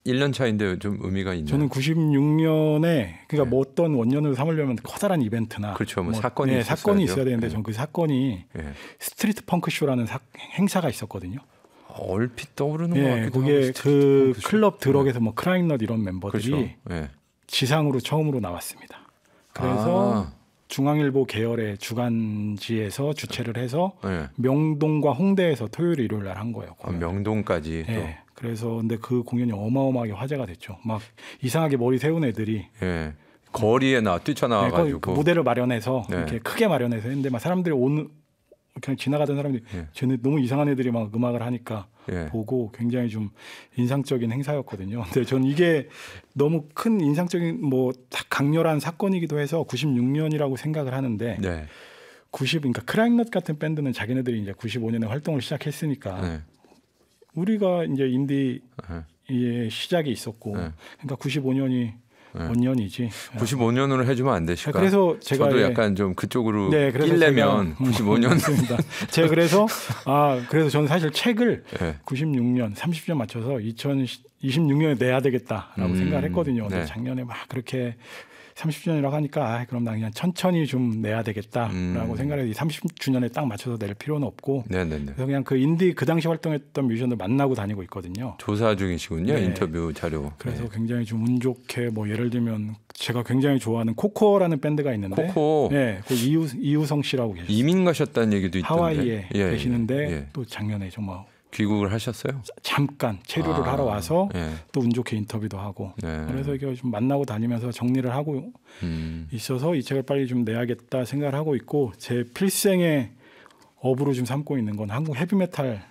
1년 차인데 좀 의미가 있나요? 저는 96년에 그러니까 네. 뭐 어떤 원년으로 삼으려면 커다란 이벤트나 그렇죠. 뭐 사건이 있어야 되는데 네. 전 그 사건이 예. 스트리트 펑크 쇼라는 행사가 있었거든요. 얼핏 떠오르는 것 예, 같기도 하고. 그게 그 스트리트 클럽 드럭에서 뭐 크라잉넛 이런 멤버들이 그렇죠. 예. 지상으로 처음으로 나왔습니다. 그래서 아, 중앙일보 계열의 주간지에서 주최를 해서 예. 명동과 홍대에서 토요일 일요일 날 한 거예요. 아, 명동까지 또. 예. 그래서 근데 그 공연이 어마어마하게 화제가 됐죠. 막 이상하게 머리 세운 애들이 예. 거리에 뛰쳐나와가지고 그 무대를 마련해서 네. 이렇게 크게 마련해서 했는데 막 사람들이 그냥 지나가던 사람들이 예. 쟤네 너무 이상한 애들이 막 음악을 하니까 예. 보고 굉장히 좀 인상적인 행사였거든요. 근데 전 이게 너무 큰 인상적인 뭐 강렬한 사건이기도 해서 96년이라고 생각을 하는데 네. 그러니까 크라잉넛 같은 밴드는 자기네들이 이제 95년에 활동을 시작했으니까 네. 우리가 이제 인디의 네. 시작이 있었고 네. 그러니까 95년이 원년이지. 95년으로 해주면 안 되실까? 그래서 제가 저도 약간 좀 그쪽으로 네, 그래서 끼려면 95년. 맞습니다. 제가 그래서 저는 사실 책을 네. 96년 30년 맞춰서 2026년에 내야 되겠다라고 생각을 했거든요. 근데 네. 작년에 막 그렇게 30주년이라고 하니까 그럼 나 그냥 천천히 좀 내야 되겠다라고 생각해서 이 30주년에 딱 맞춰서 낼 필요는 없고 네네네. 그래서 그냥 그 인디 그 당시 활동했던 뮤지션들 만나고 다니고 있거든요. 조사 중이시군요. 네. 인터뷰 자료. 그래서 네. 굉장히 좀 운 좋게 뭐 예를 들면 제가 굉장히 좋아하는 코코라는 밴드가 있는데 코코. 네, 그 이우성 씨라고 계셨어요. 이민 가셨다는 얘기도 있던데. 하와이에 예, 계시는데 예. 또 작년에 정말 귀국을 하셨어요? 잠깐 체류를 하러 와서 예. 또 운 좋게 인터뷰도 하고 네. 그래서 이게 좀 만나고 다니면서 정리를 하고 있어서 이 책을 빨리 좀 내야겠다 생각을 하고 있고 제 필생의 업으로 좀 삼고 있는 건 한국 헤비메탈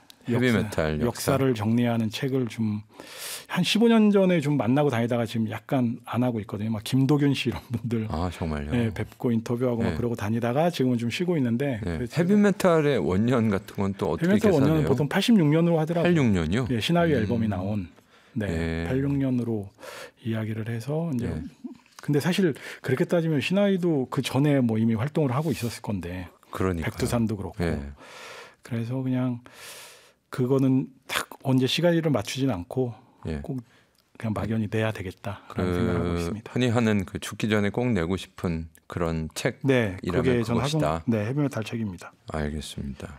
역사를 정리하는 책을 좀 한 15년 전에 좀 만나고 다니다가 지금 약간 안 하고 있거든요. 막 김도균 씨 이런 분들 아 정말요? 네, 뵙고 인터뷰하고 막 그러고 다니다가 지금은 좀 쉬고 있는데 네. 헤비메탈의 원년 같은 건 또 어떻게 헤비메탈 계산해요? 원년은 보통 86년으로 하더라고요. 86년이요? 네, 신화위 앨범이 나온 네. 86년으로 이야기를 해서 이제 근데 사실 그렇게 따지면 신화위도 그 전에 뭐 이미 활동을 하고 있었을 건데 그러니까요. 백두산도 그렇고 네. 그래서 그냥 그거는 딱 언제 시간을 맞추진 않고 꼭 그냥 막연히 내야 되겠다라는 생각을 하고 있습니다. 흔히 하는 그 죽기 전에 꼭 내고 싶은 그런 책이라면 그것이다. 네, 헤비메탈 책입니다. 알겠습니다.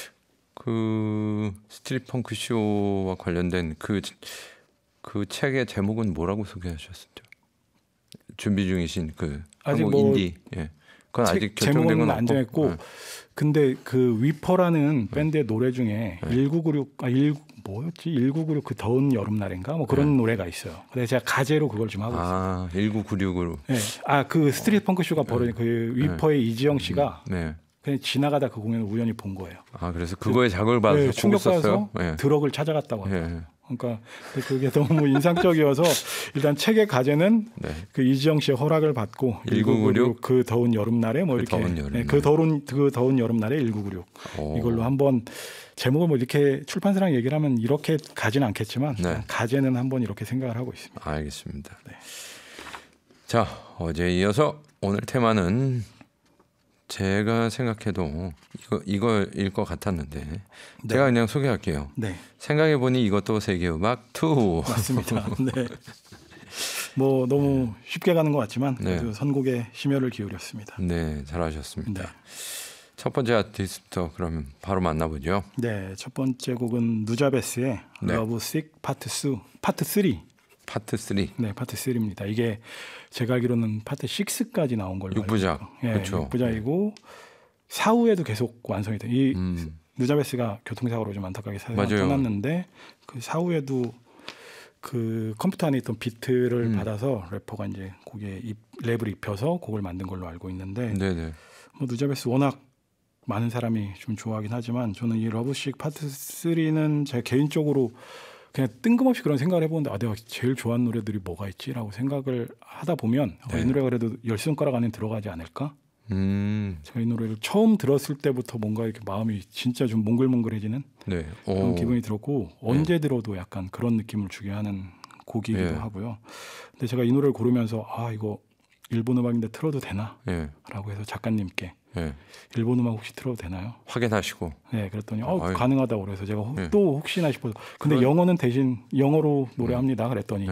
그 스트릿 펑크 쇼와 관련된 그 책의 제목은 뭐라고 소개하셨었죠? 준비 중이신 그 아직 한국 뭐 인디. 예. 그건 아직 결정된 제목은 건 안 정했고 근데 그 위퍼라는 밴드의 노래 중에 1996 그 더운 여름날인가 뭐 그런 노래가 있어요. 근데 제가 가제로 그걸 좀 하고 있어요. 1996으로. 네. 그 스트리트 펑크 쇼가 벌어진 그 위퍼의 이지영 씨가 그냥 지나가다 그 공연을 우연히 본 거예요. 그래서 그거에 자극을 받아서 충격받아서 드럭을 찾아갔다고 하더라고요. 그러니까 그게 너무 인상적이어서 일단 책의 가제는 그 이지영 씨의 허락을 받고 1996 그 더운 여름날에 뭐 이렇게 그 더운 여름날에 1996 이걸로 한번 제목을 뭐 이렇게 출판사랑 얘기를 하면 이렇게 가지는 않겠지만 가제는 한번 이렇게 생각을 하고 있습니다. 알겠습니다. 자, 어제 이어서 오늘 테마는 제가 생각해도 이거일 것 같았는데 제가 그냥 소개할게요. 생각해보니 이것도 세계음악 2. 맞습니다. 네. 뭐 너무 쉽게 가는 것 같지만 그래도 선곡에 심혈을 기울였습니다. 네, 잘하셨습니다. 첫 번째 아티스트부터 그러면 바로 만나보죠. 네, 첫 번째 곡은 누자베스의 Love Sick 파트 3. 파트 3. 네, 파트 3입니다. 이게 제가 알기로는 파트 6까지 나온 걸로 6부작. 그렇죠. 6부작이고 사후에도 계속 완성이 돼. 이 누자베스가 교통사고로 좀 안타깝게 사회를 떠났는데 그 사후에도 그 컴퓨터 안에 있던 비트를 받아서 래퍼가 이제 곡에 랩을 입혀서 곡을 만든 걸로 알고 있는데 뭐 누자베스 워낙 많은 사람이 좀 좋아하긴 하지만 저는 이 러브식 파트 3는 제 개인적으로 그냥 뜬금없이 그런 생각을 해보는데 내가 제일 좋아하는 노래들이 뭐가 있지라고 생각을 하다 보면 이 노래가 그래도 10손가락 안에 들어가지 않을까? 제가 이 노래를 처음 들었을 때부터 뭔가 이렇게 마음이 진짜 좀 몽글몽글해지는 그런 기분이 들었고 언제 들어도 약간 그런 느낌을 주게 하는 곡이기도 하고요. 근데 제가 이 노래를 고르면서 이거 일본 음악인데 틀어도 되나? 라고 해서 작가님께 예. 일본 음악 혹시 틀어도 되나요? 확인하시고. 네, 그랬더니 아유. 가능하다고 그래서 제가 예. 또 혹시나 싶어서 근데 영어는 대신 영어로 노래합니다 그랬더니